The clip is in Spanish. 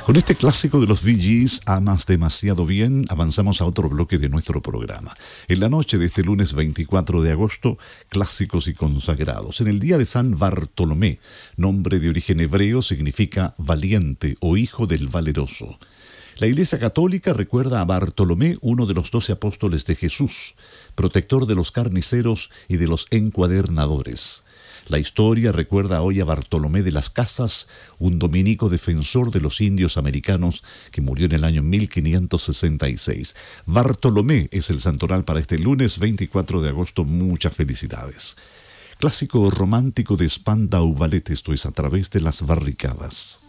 Con este clásico de los Bee Gees, Amas demasiado bien, avanzamos a otro bloque de nuestro programa. En la noche de este lunes 24 de agosto, clásicos y consagrados. En el día de San Bartolomé, nombre de origen hebreo, significa valiente o hijo del valeroso. La Iglesia Católica recuerda a Bartolomé, uno de los 12 apóstoles de Jesús, protector de los carniceros y de los encuadernadores. La historia recuerda hoy a Bartolomé de las Casas, un dominico defensor de los indios americanos que murió en el año 1566. Bartolomé es el santoral para este lunes 24 de agosto. Muchas felicidades. Clásico romántico de Spandau Ballet, esto es A través de las barricadas.